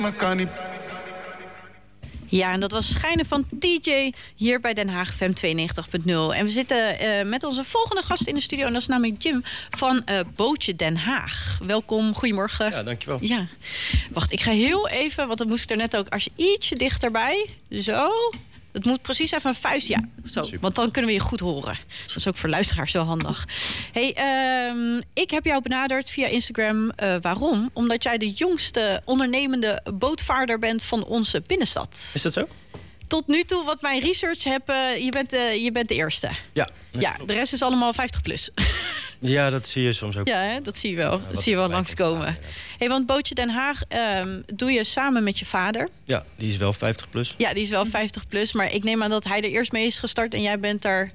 maar kan niet. Ja, en dat was Schijnen van TJ hier bij Den Haag FM 92.0. En we zitten met onze volgende gast in de studio. En dat is namelijk Jim van Bootje Den Haag. Welkom, goedemorgen. Ja, dankjewel. Ja. Wacht, ik ga heel even, want dat moest ik er net ook... Als je ietsje dichterbij, zo... Het moet precies even een vuist, ja. Zo, want dan kunnen we je goed horen. Dat is ook voor luisteraars wel handig. Hey, ik heb jou benaderd via Instagram. Waarom? Omdat jij de jongste ondernemende bootvaarder bent van onze binnenstad. Is dat zo? Tot nu toe, wat mijn research heb, je bent de eerste. Ja. Ja, de rest is allemaal 50 plus. Ja, dat zie je soms ook. Ja, hè? Dat zie je wel. Dat zie je wel langskomen. Hey, want Bootje Den Haag doe je samen met je vader. Ja, die is wel 50 plus. Ja, die is wel 50 plus. Maar ik neem aan dat hij er eerst mee is gestart en jij bent daar...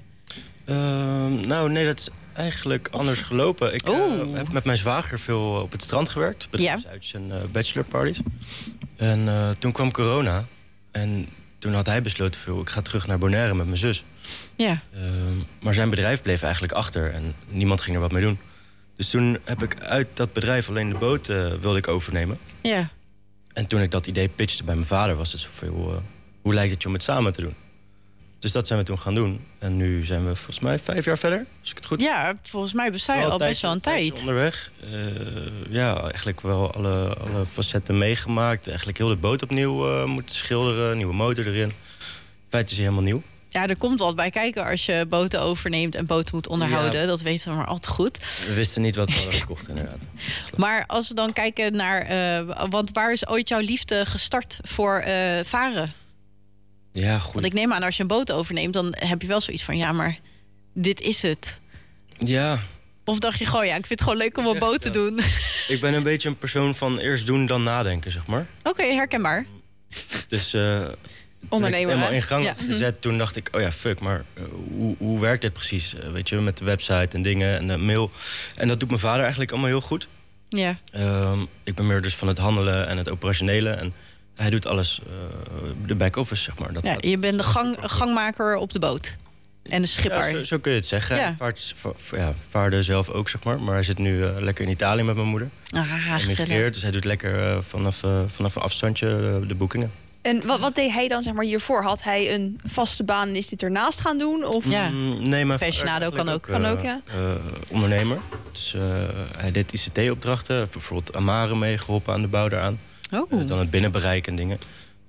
Nou, nee, dat is eigenlijk anders gelopen. Ik heb met mijn zwager veel op het strand gewerkt. Bedrijfsuitjes en bachelorparties. En toen kwam corona. En toen had hij besloten, ik ga terug naar Bonaire met mijn zus. Ja. Maar zijn bedrijf bleef eigenlijk achter en niemand ging er wat mee doen. Dus toen heb ik uit dat bedrijf alleen de boot wilde ik overnemen. Ja. En toen ik dat idee pitchte bij mijn vader, was het zoveel... hoe lijkt het je om het samen te doen? Dus dat zijn we toen gaan doen. En nu zijn we volgens mij 5 jaar verder, als ik het goed heb. Ja, volgens mij besta je al best wel een tijd. Onderweg. Ja, eigenlijk wel alle facetten meegemaakt. Eigenlijk heel de boot opnieuw moeten schilderen. Nieuwe motor erin. In feite is hij helemaal nieuw. Ja, er komt wat bij kijken als je boten overneemt en boten moet onderhouden. Ja. Dat weten we maar al te goed. We wisten niet wat we hadden gekocht, inderdaad. Maar als we dan kijken naar... want waar is ooit jouw liefde gestart voor varen? Ja, goed. Want ik neem aan, als je een boot overneemt, dan heb je wel zoiets van... ja, maar dit is het. Ja. Of dacht je gewoon, ja, ik vind het gewoon leuk om een boot te doen. Ik ben een beetje een persoon van eerst doen dan nadenken, zeg maar. Oké, herkenbaar. Dus... ondernemer, helemaal in gang gezet. Toen dacht ik, oh ja, fuck, maar hoe werkt dit precies? Weet je, met de website en dingen en de mail. En dat doet mijn vader eigenlijk allemaal heel goed. Ja. Ik ben meer dus van het handelen en het operationele. En hij doet alles, de back-office, zeg maar. Ja, je bent de gangmaker op de boot. En de schipper. Ja, zo kun je het zeggen. Ja. Hij vaarde zelf ook, zeg maar. Maar hij zit nu lekker in Italië met mijn moeder. Hij emigreert, dus hij doet lekker vanaf een afstandje de boekingen. En wat deed hij dan, zeg maar, hiervoor? Had hij een vaste baan en is dit ernaast gaan doen? Of? Ja, nee, maar pensionado kan ook. Ja. Ondernemer. Dus hij deed ICT-opdrachten. Bijvoorbeeld Amare meegeholpen aan de bouw daaraan. Dan het binnenbereik en dingen.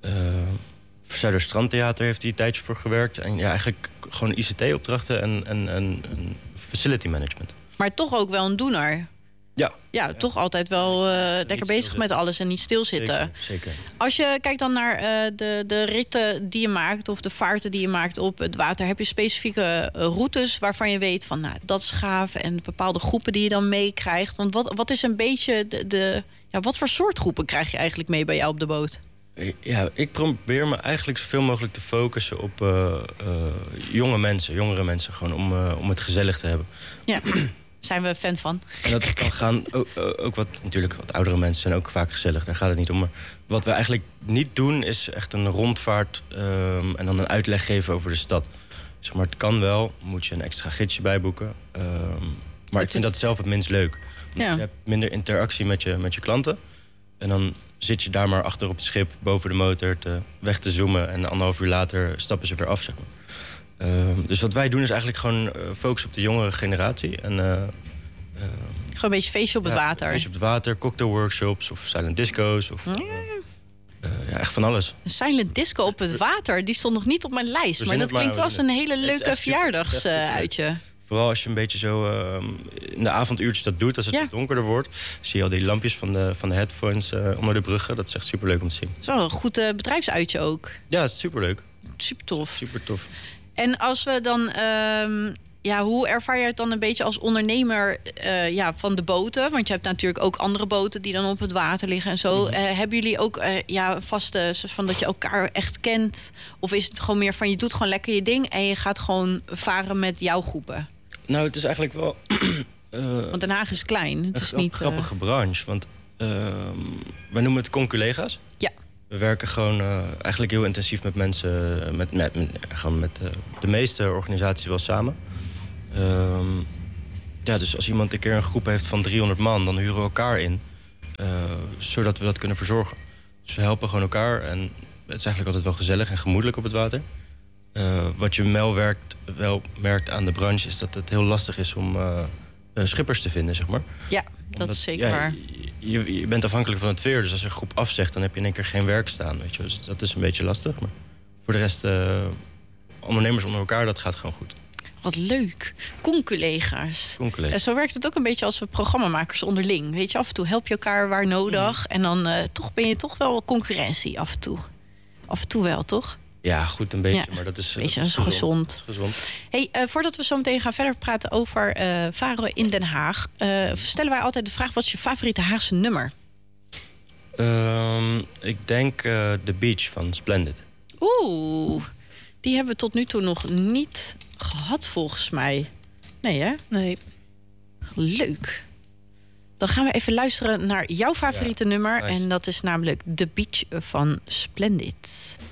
Zuiderstrandtheater heeft hij een tijdje voor gewerkt. En ja, eigenlijk gewoon ICT-opdrachten en facility management. Maar toch ook wel een doener. Ja, toch altijd wel lekker bezig met alles en niet stilzitten. Zeker. Als je kijkt dan naar de ritten die je maakt... of de vaarten die je maakt op het water... heb je specifieke routes waarvan je weet van... nou, dat is gaaf en bepaalde groepen die je dan meekrijgt. Want wat is een beetje wat voor soort groepen krijg je eigenlijk mee bij jou op de boot? Ja, ik probeer me eigenlijk zoveel mogelijk te focussen op jongere mensen. Gewoon om het gezellig te hebben. Ja. Zijn we fan van. En dat kan gaan, ook natuurlijk wat oudere mensen zijn ook vaak gezellig. Daar gaat het niet om. Maar wat we eigenlijk niet doen is echt een rondvaart... en dan een uitleg geven over de stad. Zeg maar, het kan wel, moet je een extra gidsje bijboeken. Maar ik vind dat zelf het minst leuk. Want je hebt minder interactie met je klanten. En dan zit je daar maar achter op het schip, boven de motor... weg te zoomen en 1,5 uur later stappen ze weer af, zeg maar. Dus wat wij doen is eigenlijk gewoon focussen op de jongere generatie. En, gewoon een beetje feestje op het water. Feestje op het water, cocktailworkshops of silent disco's. Of, echt van alles. Een silent disco op het water, die stond nog niet op mijn lijst. Maar dat klinkt wel als een hele leuke verjaardagsuitje. Vooral als je een beetje zo in de avonduurtjes dat doet, als het donkerder wordt. Zie je al die lampjes van de headphones onder de bruggen. Dat is echt superleuk om te zien. Zo, een goed bedrijfsuitje ook. Ja, dat is superleuk. Super tof. Super tof. En als we dan... hoe ervaar je het dan een beetje als ondernemer van de boten? Want je hebt natuurlijk ook andere boten die dan op het water liggen en zo. Mm-hmm. Hebben jullie ook vaste van dat je elkaar echt kent? Of is het gewoon meer van je doet gewoon lekker je ding en je gaat gewoon varen met jouw groepen? Nou, het is eigenlijk wel... want Den Haag is klein. Het is niet een grappige branche, want wij noemen het conculega's. Ja. We werken gewoon eigenlijk heel intensief met mensen, met de meeste organisaties wel samen. Dus als iemand een keer een groep heeft van 300 man, dan huren we elkaar in. Zodat we dat kunnen verzorgen. Dus we helpen gewoon elkaar. En het is eigenlijk altijd wel gezellig en gemoedelijk op het water. Wat je wel merkt aan de branche is dat het heel lastig is om schippers te vinden, zeg maar. Ja, dat is zeker waar. Je bent afhankelijk van het weer. Dus als er een groep afzegt, dan heb je in één keer geen werk staan. Weet je. Dus dat is een beetje lastig. Maar voor de rest, ondernemers onder elkaar, dat gaat gewoon goed. Wat leuk. Conculega's. Conculega's. Zo werkt het ook een beetje als we programmamakers onderling. Weet je, af en toe help je elkaar waar nodig. En dan ben je toch wel concurrentie af en toe. Af en toe wel, toch? Ja, goed, een beetje. Maar dat is gezond. Dat is gezond. Hey, voordat we zo meteen gaan verder praten over varen in Den Haag... stellen wij altijd de vraag, wat is je favoriete Haagse nummer? Ik denk The Beach van Splendid. Oeh, die hebben we tot nu toe nog niet gehad, volgens mij. Nee, hè? Nee. Leuk. Dan gaan we even luisteren naar jouw favoriete nummer. Nice. En dat is namelijk The Beach van Splendid.